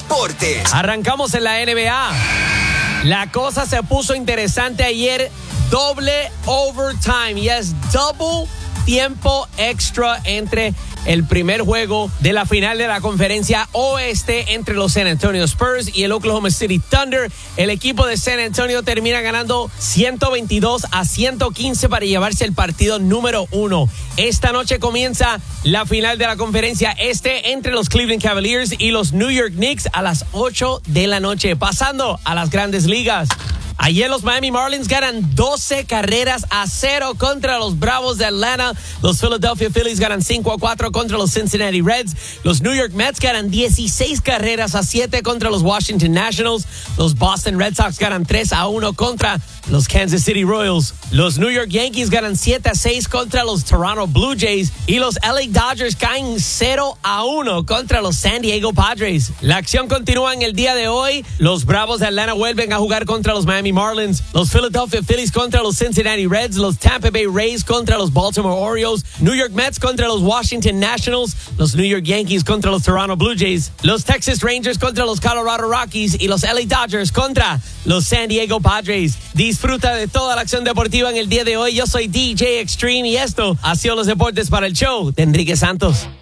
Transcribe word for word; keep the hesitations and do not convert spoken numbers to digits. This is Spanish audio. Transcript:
deportes. Arrancamos en la N B A. La cosa se puso interesante ayer. Doble overtime. Yes, double tiempo extra entre el primer juego de la final de la conferencia oeste entre los San Antonio Spurs y el Oklahoma City Thunder. El equipo de San Antonio termina ganando ciento veintidós a ciento quince para llevarse el partido número uno. Esta noche comienza la final de la conferencia este entre los Cleveland Cavaliers y los New York Knicks a las ocho de la noche. Pasando a las grandes ligas. Ayer los Miami Marlins ganan doce carreras a cero contra los Bravos de Atlanta. Los Philadelphia Phillies ganan cinco a cuatro contra los Cincinnati Reds. Los New York Mets ganan dieciséis carreras a siete contra los Washington Nationals. Los Boston Red Sox ganan tres a uno contra los Kansas City Royals. Los New York Yankees ganan siete a seis contra los Toronto Blue Jays. Y los L A Dodgers caen cero a uno contra los San Diego Padres. La acción continúa en el día de hoy. Los Bravos de Atlanta vuelven a jugar contra los Miami Marlins, los Philadelphia Phillies contra los Cincinnati Reds, los Tampa Bay Rays contra los Baltimore Orioles, New York Mets contra los Washington Nationals, los New York Yankees contra los Toronto Blue Jays, los Texas Rangers contra los Colorado Rockies y los L A Dodgers contra los San Diego Padres. Disfruta de toda la acción deportiva en el día de hoy. Yo soy D J Extreme y esto ha sido los deportes para el show de Enrique Santos.